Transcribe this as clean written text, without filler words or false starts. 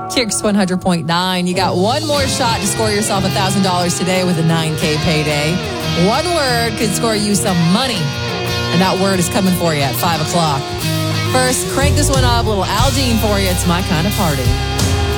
Kicks 100.9. You got one more shot to score yourself $1,000 today with a 9K payday. One word could score you some money. And that word is coming for you at 5 o'clock. First, crank this one up. A little Aldine for you. It's my kind of party.